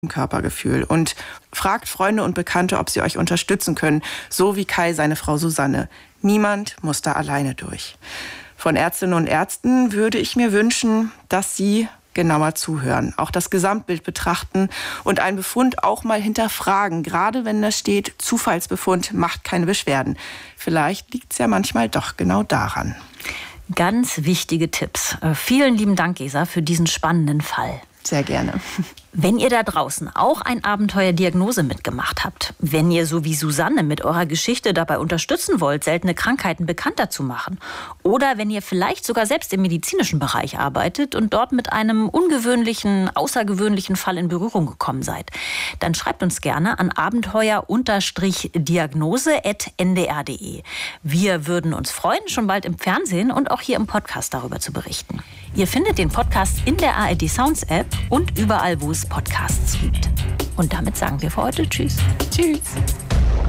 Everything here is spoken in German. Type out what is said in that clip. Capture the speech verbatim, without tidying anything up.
Körpergefühl und fragt Freunde und Bekannte, ob sie euch unterstützen können, so wie Kai seine Frau Susanne. Niemand muss da alleine durch. Von Ärztinnen und Ärzten würde ich mir wünschen, dass sie genauer zuhören, auch das Gesamtbild betrachten und einen Befund auch mal hinterfragen, gerade wenn da steht, Zufallsbefund macht keine Beschwerden. Vielleicht liegt es ja manchmal doch genau daran. Ganz wichtige Tipps. Vielen lieben Dank, Gesa, für diesen spannenden Fall. Sehr gerne. Wenn ihr da draußen auch ein Abenteuer Diagnose mitgemacht habt, wenn ihr so wie Susanne mit eurer Geschichte dabei unterstützen wollt, seltene Krankheiten bekannter zu machen, oder wenn ihr vielleicht sogar selbst im medizinischen Bereich arbeitet und dort mit einem ungewöhnlichen, außergewöhnlichen Fall in Berührung gekommen seid, dann schreibt uns gerne an abenteuer-diagnose at n d r punkt d e. Wir würden uns freuen, schon bald im Fernsehen und auch hier im Podcast darüber zu berichten. Ihr findet den Podcast in der A R D Sounds App und überall, wo es Podcasts gibt. Und damit sagen wir für heute Tschüss. Tschüss.